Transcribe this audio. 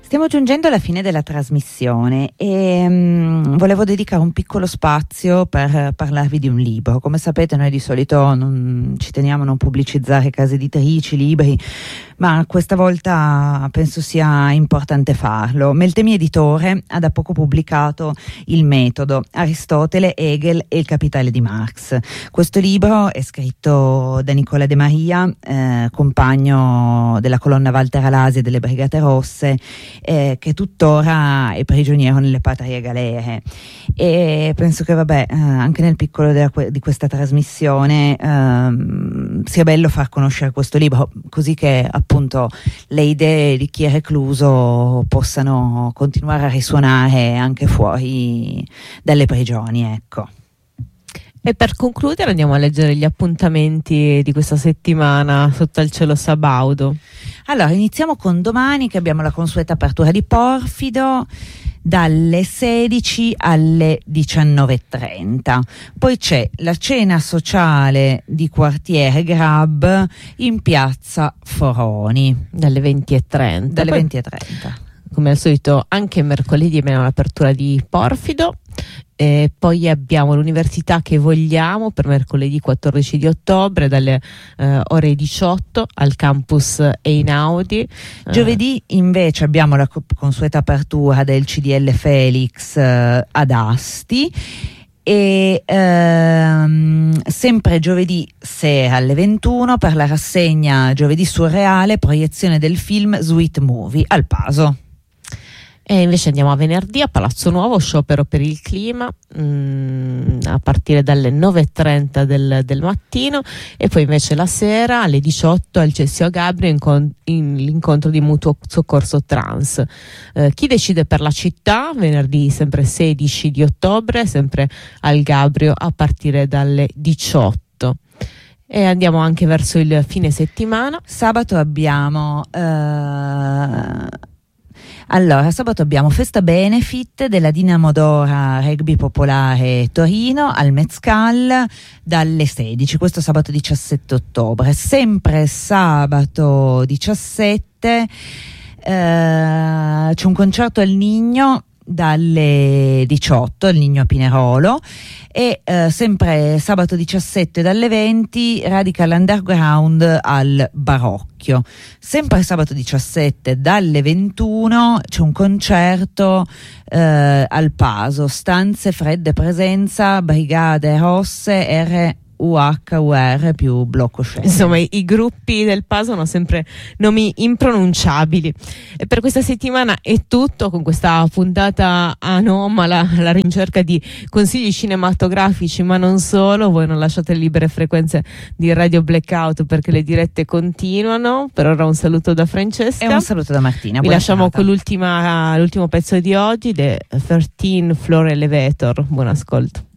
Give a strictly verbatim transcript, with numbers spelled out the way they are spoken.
Stiamo giungendo alla fine della trasmissione e um, volevo dedicare un piccolo spazio per parlarvi di un libro. Come sapete, noi di solito non ci teniamo a non pubblicizzare case editrici, libri, ma questa volta penso sia importante farlo. Meltemi Editore ha da poco pubblicato Il metodo, Aristotele, Hegel e il capitale di Marx. Questo libro è scritto da Nicola De Maria, eh, compagno della colonna Walter Alasi e delle Brigate Rosse, Eh, che tuttora è prigioniero nelle patrie galere, e penso che vabbè eh, anche nel piccolo della, di questa trasmissione eh, sia bello far conoscere questo libro, così che appunto le idee di chi è recluso possano continuare a risuonare anche fuori dalle prigioni, ecco. E per concludere andiamo a leggere gli appuntamenti di questa settimana sotto il cielo sabaudo. Allora, iniziamo con domani, che abbiamo la consueta apertura di Porfido dalle sedici alle diciannove e trenta. Poi c'è la cena sociale di quartiere Grab in piazza Foroni dalle venti e trenta. Dalle Poi, venti e trenta. come al solito, anche mercoledì abbiamo l'apertura di Porfido. E poi abbiamo l'università che vogliamo per mercoledì quattordici di ottobre dalle eh, ore diciotto al campus Einaudi. Giovedì invece abbiamo la consueta apertura del C D L Felix eh, ad Asti, e ehm, sempre giovedì sera alle ventuno per la rassegna Giovedì Surreale, proiezione del film Sweet Movie al Paso. E invece andiamo a venerdì a Palazzo Nuovo, sciopero per il clima mh, a partire dalle nove e trenta del, del mattino, e poi invece la sera alle diciotto al Cessio Gabrio in, in l'incontro di mutuo soccorso trans. Eh, chi decide per la città, venerdì sempre sedici di ottobre, sempre al Gabrio a partire dalle diciotto. E andiamo anche verso il fine settimana. Sabato abbiamo... Uh... Allora, sabato abbiamo festa benefit della Dinamo Dora Rugby Popolare Torino al Mezcal dalle sedici, questo sabato diciassette ottobre. Sempre sabato diciassette eh, c'è un concerto al Nigno dalle diciotto, il Nigno a Pinerolo, e eh, sempre sabato diciassette dalle venti Radical Underground al Barocchio. Sempre sabato diciassette dalle ventuno c'è un concerto eh, al Paso, Stanze Fredde Presenza, Brigate Rosse, R U H U R più blocco scenico. Insomma, i, i gruppi del Paso hanno sempre nomi impronunciabili. E per questa settimana è tutto, con questa puntata anomala alla ricerca di consigli cinematografici, ma non solo. Voi non lasciate le libere frequenze di Radio Blackout perché le dirette continuano. Per ora un saluto da Francesca e un saluto da Martina. Vi lasciamo serata con l'ultima, l'ultimo pezzo di oggi, The thirteen Floor Elevator. Buon ascolto.